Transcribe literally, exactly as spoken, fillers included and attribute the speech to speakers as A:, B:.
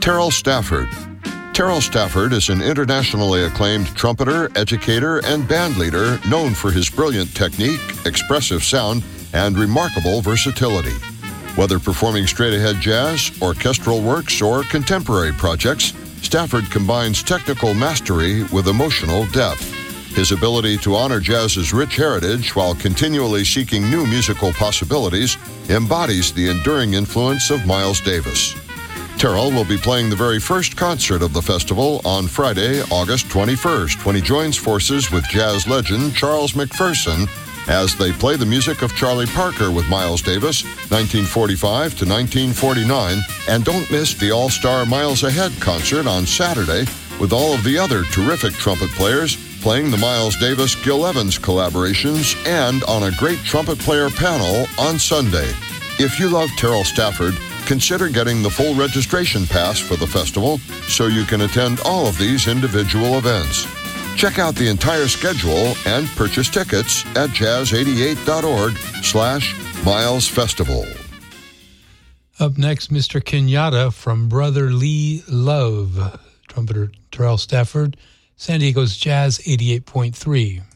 A: Terrell Stafford. Terrell Stafford is an internationally acclaimed trumpeter, educator, and band leader known for his brilliant technique, expressive sound, and remarkable versatility. Whether performing straight-ahead jazz, orchestral works, or contemporary projects, Stafford combines technical mastery with emotional depth. His ability to honor jazz's rich heritage while continually seeking new musical possibilities embodies the enduring influence of Miles Davis. Terrell will be playing the very first concert of the festival on Friday, August twenty-first, when he joins forces with jazz legend Charles McPherson as they play the music of Charlie Parker with Miles Davis, nineteen forty-five to nineteen forty-nine, and don't miss the All-Star Miles Ahead concert on Saturday with all of the other terrific trumpet players playing the Miles Davis-Gil Evans collaborations and on a great trumpet player panel on Sunday. If you love Terrell Stafford, consider getting the full registration pass for the festival so you can attend all of these individual events. Check out the entire schedule and purchase tickets at jazz eighty-eight dot org slash Miles Festival.
B: Up next, Mister Kenyatta from Brother Lee Love, trumpeter Terrell Stafford, San Diego's Jazz eighty-eight point three.